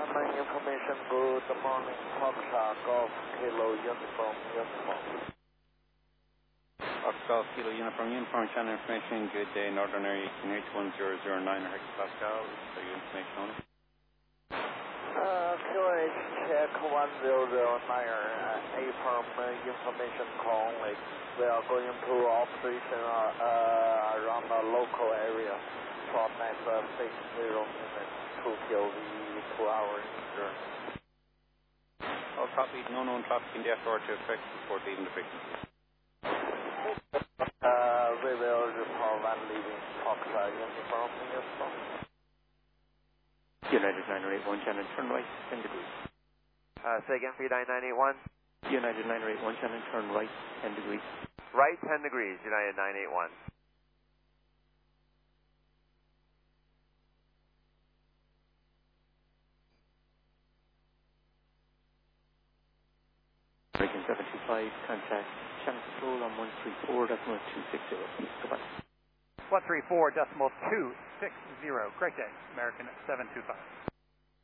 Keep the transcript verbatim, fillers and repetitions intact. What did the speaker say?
My information, good morning, Foxtrot, Golf, Kilo, Uniform, Uniform. Fox Golf, Kilo, Uniform, Uniform, channel information, good day, Northern Area, eight one zero zero nine hectopascal, so your information on it. Uh, Q H check one zero zero nine, uh, A-firm uh, information call only. We are going to operation uh, uh, around the local area for next uh, six zero minutes, two K V, two hours journey. All copied, no known traffic in the F R to affect before leaving the frequency. Uh, we will report when leaving Foxtrot, Uniform, Uniform. United nine eight one, channel turn right, ten degrees. Uh, say again for United nine eight one. United nine eight one, channel turn right, ten degrees. Right, ten degrees, United nine eight one. American seven two five, contact channel control on one three four decimal two six zero. Goodbye. one three four decimal two six zero. Great day, American seven two five.